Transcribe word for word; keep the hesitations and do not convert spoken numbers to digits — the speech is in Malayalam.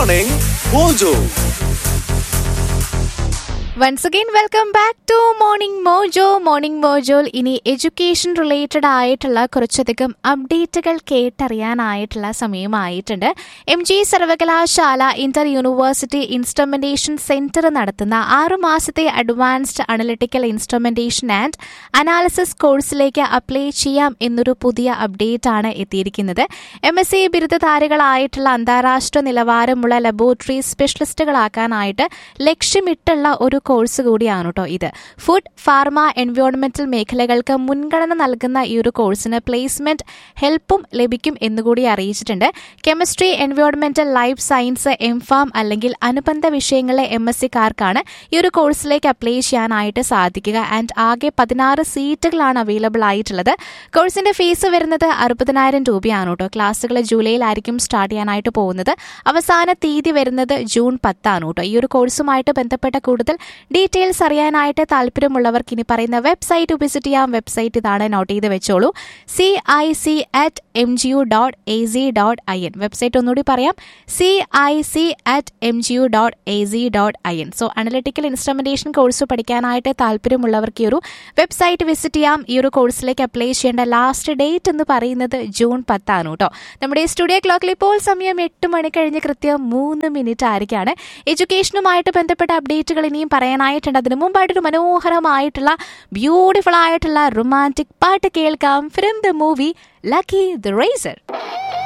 Morning Mojo. Once again, welcome back to Morning Mojo. Morning Mojo ഇനി എഡ്യൂക്കേഷൻ റിലേറ്റഡ് ആയിട്ടുള്ള കുറച്ചധികം അപ്ഡേറ്റുകൾ കേട്ടറിയാനായിട്ടുള്ള സമയമായിട്ടുണ്ട്. എം ജി സർവകലാശാല ഇന്റർ യൂണിവേഴ്സിറ്റി ഇൻസ്ട്രുമെന്റേഷൻ സെന്റർ നടത്തുന്ന ആറു മാസത്തെ advanced analytical instrumentation and analysis കോഴ്സിലേക്ക് അപ്ലൈ ചെയ്യാം എന്നൊരു പുതിയ അപ്ഡേറ്റ് ആണ് എത്തിയിരിക്കുന്നത്. എം എസ് സി ബിരുദധാരികളായിട്ടുള്ള അന്താരാഷ്ട്ര നിലവാരമുള്ള ലബോറട്ടറി സ്പെഷ്യലിസ്റ്റുകളാക്കാനായിട്ട് ലക്ഷ്യമിട്ടുള്ള ഒരു കോഴ്സ് കൂടിയാണ് കേട്ടോ ഇത്. ഫുഡ്, ഫാർമ, എൻവയോൺമെന്റൽ മേഖലകൾക്ക് മുൻഗണന നൽകുന്ന ഈ ഒരു കോഴ്സിന് പ്ലേസ്മെന്റ് ഹെൽപ്പും ലഭിക്കും എന്നുകൂടി അറിയിച്ചിട്ടുണ്ട്. Chemistry, എൻവയോൺമെന്റൽ, life science, M farm അല്ലെങ്കിൽ അനുബന്ധ വിഷയങ്ങളിലെ എം എസ് സിക്കാർക്കാണ് ഈ ഒരു കോഴ്സിലേക്ക് അപ്ലൈ ചെയ്യാനായിട്ട് സാധിക്കുക. ആൻഡ് ആകെ പതിനാറ് സീറ്റുകളാണ് അവൈലബിൾ ആയിട്ടുള്ളത്. കോഴ്സിന്റെ ഫീസ് വരുന്നത് അറുപതിനായിരം രൂപയാണ് കേട്ടോ. ക്ലാസ്സുകൾ ജൂലൈയിലായിരിക്കും സ്റ്റാർട്ട് ചെയ്യാനായിട്ട് പോകുന്നത്. അവസാന തീയതി വരുന്നത് ജൂൺ പത്താണ് കേട്ടോ. ഈ ഒരു കോഴ്സുമായിട്ട് ബന്ധപ്പെട്ട കൂടുതൽ ഡീറ്റെയിൽസ് അറിയാനായിട്ട് താല്പര്യമുള്ളവർക്ക് ഇനി പറയുന്ന വെബ്സൈറ്റ് വിസിറ്റ് ചെയ്യാം. വെബ്സൈറ്റ് ഇതാണ്, നോട്ട് ചെയ്ത് വെച്ചോളൂ. C I C at M G U dot A C dot I N. Website ഒന്നുകൂടി പറയാം, C I C at M G U dot A C dot I N. So analytical instrumentation course പഠിക്കാനായിട്ട് താല്പര്യമുള്ളവർക്ക് ഈ ഒരു വെബ്സൈറ്റ് വിസിറ്റ് ചെയ്യാം. ഈ ഒരു കോഴ്സിലേക്ക് അപ്ലൈ ചെയ്യേണ്ട ലാസ്റ്റ് ഡേറ്റ് എന്ന് പറയുന്നത് ജൂൺ പത്താണ് കേട്ടോ. നമ്മുടെ സ്റ്റുഡിയോ ക്ലോക്കിൽ ഇപ്പോൾ സമയം എട്ട് മണി കഴിഞ്ഞ് കൃത്യം മൂന്ന് മിനിറ്റ് ആയിരിക്കാണ്. എഡ്യൂക്കേഷനുമായിട്ട് ബന്ധപ്പെട്ട അപ്ഡേറ്റുകൾ ഇനിയും പറയാനായിട്ടുണ്ട്. അതിന് മുമ്പായിട്ടൊരു മനോഹരമായിട്ടുള്ള ബ്യൂട്ടിഫുൾ ആയിട്ടുള്ള റൊമാൻറ്റിക് പാട്ട് കേൾക്കാം from the movie lucky the razor.